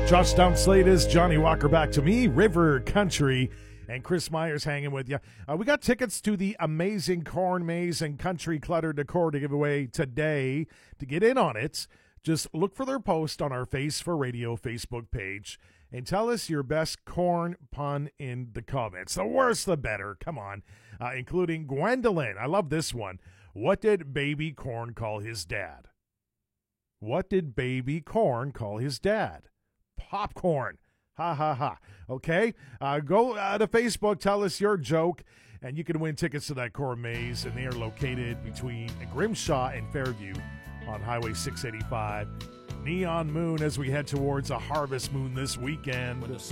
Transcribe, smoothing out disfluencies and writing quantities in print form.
Josh Downslatus, Johnny Walker back to me, River Country, and Chris Myers hanging with you. We got tickets to the amazing Corn Maze and Country Clutter Decor to give away today. To get in on it, just look for their post on our Face for Radio Facebook page and tell us your best corn pun in the comments. The worse, the better. Come on. Including Gwendolyn. I love this one. What did Baby Corn call his dad? What did Baby Corn call his dad? Popcorn. Ha, ha, ha. Okay? Go to Facebook, tell us your joke, and you can win tickets to that Corn Maze, and they are located between Grimshaw and Fairview on Highway 685. Neon Moon as we head towards a harvest moon this weekend.